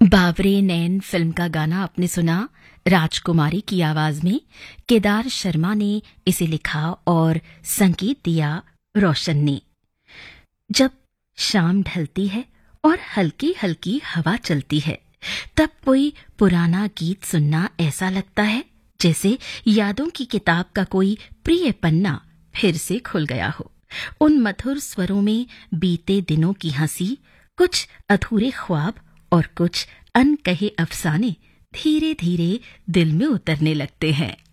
बाबरे नैन film का गाना आपने सुना। राजकुमारी की आवाज में केदार शर्मा ने इसे लिखा और संगीत दिया रोशन ने। जब शाम ढलती है और हल्की हल्की हवा चलती है, तब कोई पुराना गीत सुनना ऐसा लगता है जैसे यादों की किताब का कोई प्रिय पन्ना फिर से खुल गया हो। उन मधुर स्वरों में बीते दिनों की हंसी, कुछ अधूरे ख्वाब और कुछ अनकहे अफसाने धीरे धीरे दिल में उतरने लगते हैं।